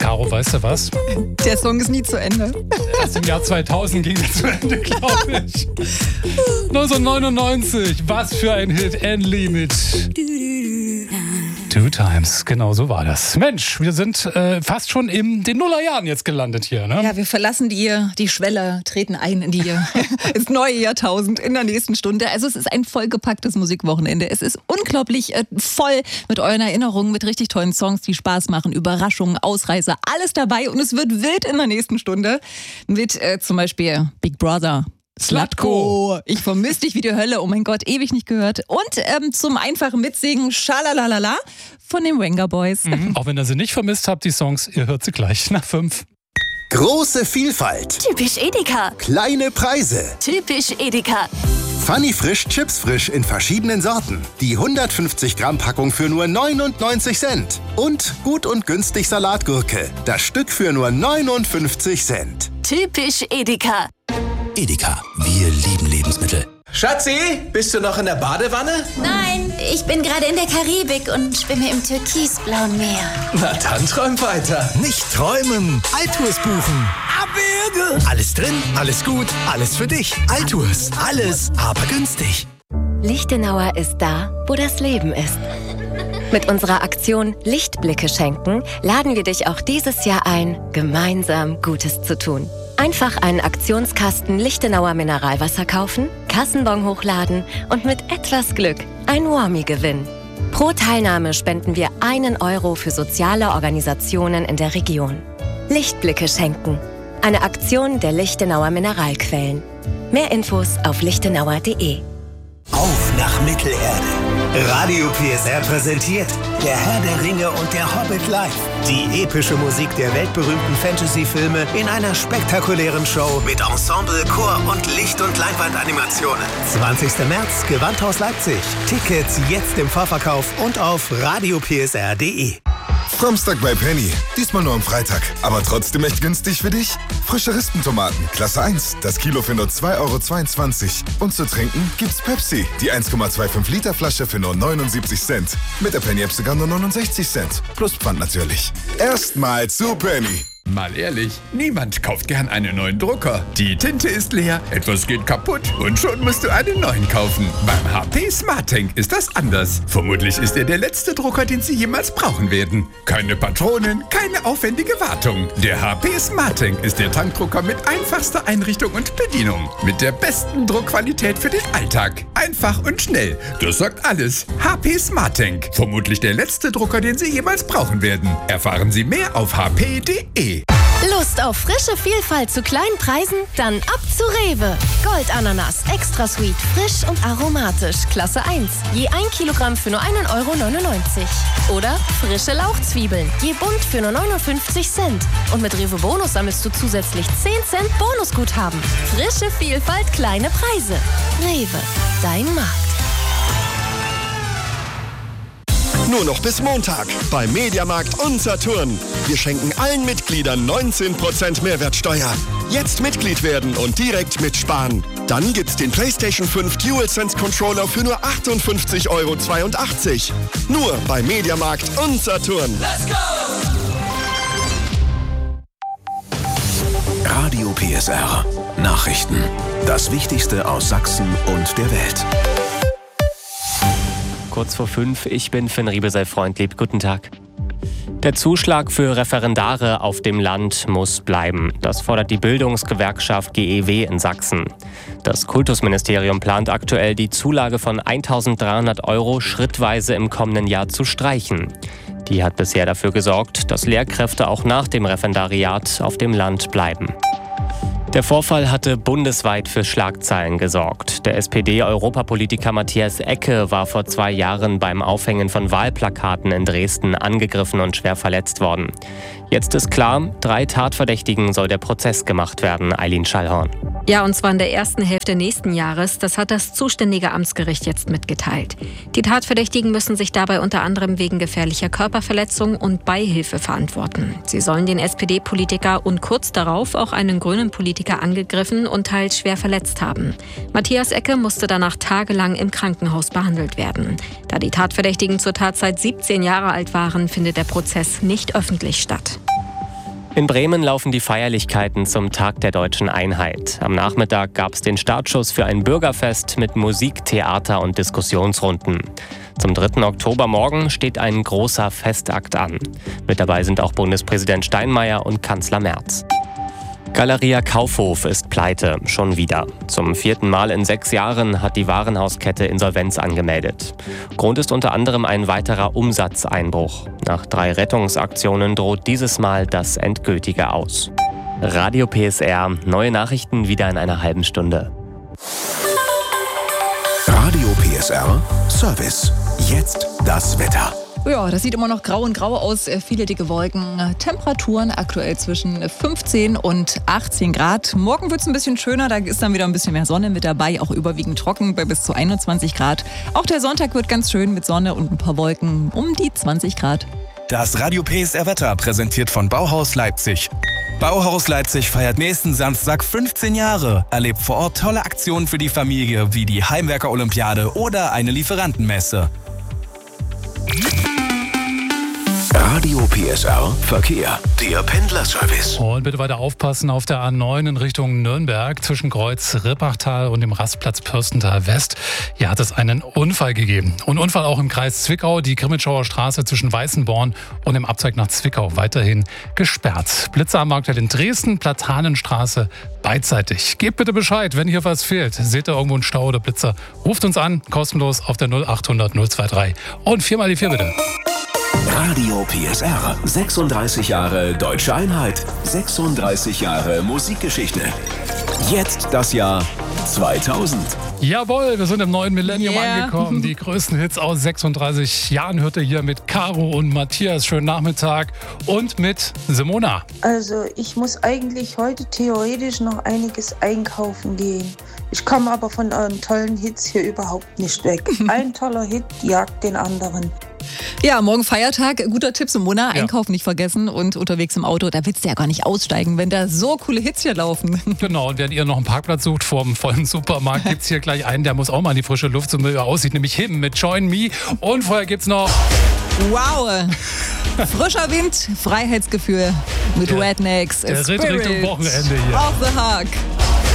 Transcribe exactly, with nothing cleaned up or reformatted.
Caro, weißt du was? Der Song ist nie zu Ende. Erst im Jahr zweitausend ging er zu Ende, glaube ich. neunzehnhundertneunundneunzig, was für ein Hit, Endly mit Two Times, genau so war das. Mensch, wir sind äh, fast schon in den Nullerjahren jetzt gelandet hier, ne? Ja, wir verlassen die, die Schwelle, treten ein in die, ins neue Jahrtausend in der nächsten Stunde. Also es ist ein vollgepacktes Musikwochenende. Es ist unglaublich äh, voll mit euren Erinnerungen, mit richtig tollen Songs, die Spaß machen, Überraschungen, Ausreißer, alles dabei. Und es wird wild in der nächsten Stunde mit äh, zum Beispiel Big Brother. Slatko. Ich vermisse dich wie die Hölle. Oh mein Gott, ewig nicht gehört. Und ähm, zum einfachen Mitsingen Schalalalala von den Wenger Boys. Mhm. Auch wenn ihr sie nicht vermisst habt, die Songs, ihr hört sie gleich nach fünf. Große Vielfalt. Typisch Edeka. Kleine Preise. Typisch Edeka. Funny Frisch, Chips frisch in verschiedenen Sorten. Die hundertfünfzig Gramm Packung für nur neunundneunzig Cent. Und gut und günstig Salatgurke. Das Stück für nur neunundfünfzig Cent. Typisch Edeka. Edeka, wir lieben Lebensmittel. Schatzi, bist du noch in der Badewanne? Nein, ich bin gerade in der Karibik und schwimme im türkisblauen Meer. Na dann träum weiter. Nicht träumen, Altours buchen. Abwürge. Alles drin, alles gut, alles für dich. Altours, alles, aber günstig. Lichtenauer ist da, wo das Leben ist. Mit unserer Aktion Lichtblicke schenken laden wir dich auch dieses Jahr ein, gemeinsam Gutes zu tun. Einfach einen Aktionskasten Lichtenauer Mineralwasser kaufen, Kassenbon hochladen und mit etwas Glück ein Warmie gewinnen. Pro Teilnahme spenden wir einen Euro für soziale Organisationen in der Region. Lichtblicke schenken. Eine Aktion der Lichtenauer Mineralquellen. Mehr Infos auf lichtenauer punkt de. Auf nach Mittelerde. Radio P S R präsentiert Der Herr der Ringe und der Hobbit live. Die epische Musik der weltberühmten Fantasy-Filme in einer spektakulären Show mit Ensemble, Chor und Licht- und Leinwandanimationen. zwanzigster März, Gewandhaus Leipzig. Tickets jetzt im Vorverkauf und auf radio p s r punkt de. Samstag bei Penny. Diesmal nur am Freitag. Aber trotzdem echt günstig für dich? Frische Rispentomaten, Klasse eins. Das Kilo für nur zwei Euro zweiundzwanzig. Und zu trinken gibt's Pepsi. Die eins Komma fünfundzwanzig Liter Flasche für nur neunundsiebzig Cent. Mit der Penny-App sogar nur neunundsechzig Cent. Plus Pfand natürlich. Erstmal zu Penny. Mal ehrlich, niemand kauft gern einen neuen Drucker. Die Tinte ist leer, etwas geht kaputt und schon musst du einen neuen kaufen. Beim H P SmartTank ist das anders. Vermutlich ist er der letzte Drucker, den Sie jemals brauchen werden. Keine Patronen, keine aufwendige Wartung. Der H P SmartTank ist der Tankdrucker mit einfachster Einrichtung und Bedienung. Mit der besten Druckqualität für den Alltag. Einfach und schnell. Das sagt alles. H P SmartTank. Vermutlich der letzte Drucker, den Sie jemals brauchen werden. Erfahren Sie mehr auf h p punkt de. Lust auf frische Vielfalt zu kleinen Preisen? Dann ab zu Rewe. Goldananas, extra sweet, frisch und aromatisch, Klasse eins. Je ein Kilogramm für nur einen Euro neunundneunzig. Oder frische Lauchzwiebeln, je bunt für nur neunundfünfzig Cent. Und mit Rewe Bonus sammelst du zusätzlich zehn Cent Bonusguthaben. Frische Vielfalt, kleine Preise. Rewe, dein Markt. Nur noch bis Montag bei Mediamarkt und Saturn. Wir schenken allen Mitgliedern neunzehn Prozent Mehrwertsteuer. Jetzt Mitglied werden und direkt mitsparen. Dann gibt's den PlayStation fünf DualSense Controller für nur achtundfünfzig Euro zweiundachtzig. Nur bei Mediamarkt und Saturn. Let's go! Radio P S R. Nachrichten. Das Wichtigste aus Sachsen und der Welt. Kurz vor fünf, ich bin Finn Riebe, sei freundlieb. Guten Tag. Der Zuschlag für Referendare auf dem Land muss bleiben. Das fordert die Bildungsgewerkschaft G E W in Sachsen. Das Kultusministerium plant aktuell, die Zulage von eintausenddreihundert Euro schrittweise im kommenden Jahr zu streichen. Die hat bisher dafür gesorgt, dass Lehrkräfte auch nach dem Referendariat auf dem Land bleiben. Der Vorfall hatte bundesweit für Schlagzeilen gesorgt. Der S P D-Europapolitiker Matthias Ecke war vor zwei Jahren beim Aufhängen von Wahlplakaten in Dresden angegriffen und schwer verletzt worden. Jetzt ist klar, drei Tatverdächtigen soll der Prozess gemacht werden, Eileen Schallhorn. Ja, und zwar in der ersten Hälfte nächsten Jahres. Das hat das zuständige Amtsgericht jetzt mitgeteilt. Die Tatverdächtigen müssen sich dabei unter anderem wegen gefährlicher Körperverletzung und Beihilfe verantworten. Sie sollen den S P D-Politiker und kurz darauf auch einen grünen Politiker angegriffen und teils schwer verletzt haben. Matthias Ecke musste danach tagelang im Krankenhaus behandelt werden. Da die Tatverdächtigen zur Tatzeit siebzehn Jahre alt waren, findet der Prozess nicht öffentlich statt. In Bremen laufen die Feierlichkeiten zum Tag der deutschen Einheit. Am Nachmittag gab es den Startschuss für ein Bürgerfest mit Musik, Theater und Diskussionsrunden. Zum dritten Oktobermorgen steht ein großer Festakt an. Mit dabei sind auch Bundespräsident Steinmeier und Kanzler Merz. Galeria Kaufhof ist pleite, schon wieder. Zum vierten Mal in sechs Jahren hat die Warenhauskette Insolvenz angemeldet. Grund ist unter anderem ein weiterer Umsatzeinbruch. Nach drei Rettungsaktionen droht dieses Mal das endgültige Aus. Radio P S R, neue Nachrichten wieder in einer halben Stunde. Radio P S R Service. Jetzt das Wetter. Ja, das sieht immer noch grau und grau aus. Viele dicke Wolken. Temperaturen aktuell zwischen fünfzehn und achtzehn Grad. Morgen wird es ein bisschen schöner. Da ist dann wieder ein bisschen mehr Sonne mit dabei. Auch überwiegend trocken bei bis zu einundzwanzig Grad. Auch der Sonntag wird ganz schön mit Sonne und ein paar Wolken um die zwanzig Grad. Das Radio P S R Wetter präsentiert von Bauhaus Leipzig. Bauhaus Leipzig feiert nächsten Samstag fünfzehn Jahre. Erlebt vor Ort tolle Aktionen für die Familie, wie die Heimwerker-Olympiade oder eine Lieferantenmesse. Radio P S R Verkehr, der Pendlerservice. Und bitte weiter aufpassen auf der A neun in Richtung Nürnberg zwischen Kreuz Rippachtal und dem Rastplatz Pürstental West. Hier hat es einen Unfall gegeben. Und Unfall auch im Kreis Zwickau, die Grimmitschauer Straße zwischen Weißenborn und dem Abzweig nach Zwickau weiterhin gesperrt. Blitzer am Marktfeld in Dresden, Platanenstraße beidseitig. Gebt bitte Bescheid, wenn hier was fehlt. Seht ihr irgendwo einen Stau oder Blitzer? Ruft uns an, kostenlos auf der null achthundert null zweiundzwanzig. Und viermal die vier bitte. Radio P S R. sechsunddreißig Jahre Deutsche Einheit. sechsunddreißig Jahre Musikgeschichte. Jetzt das Jahr zweitausend. Jawohl, wir sind im neuen Millennium Yeah. angekommen. Die größten Hits aus sechsunddreißig Jahren hört ihr hier mit Caro und Matthias. Schönen Nachmittag. Und mit Simona. Also ich muss eigentlich heute theoretisch noch einiges einkaufen gehen. Ich komme aber von euren tollen Hits hier überhaupt nicht weg. Ein toller Hit jagt den anderen. Ja, morgen Feiertag. Guter Tipp, Simona. Einkaufen nicht vergessen und unterwegs im Auto. Da willst du ja gar nicht aussteigen, wenn da so coole Hits hier laufen. Genau, und wenn ihr noch einen Parkplatz sucht vor dem vollen Supermarkt, gibt es hier gleich einen, der muss auch mal in die frische Luft, so wie er aussieht, nämlich Him mit Join Me. Und vorher gibt es noch... Wow! Frischer Wind, Freiheitsgefühl mit Der- Rednecks. der ritt Spirit Richtung Wochenende hier. Off the Hug.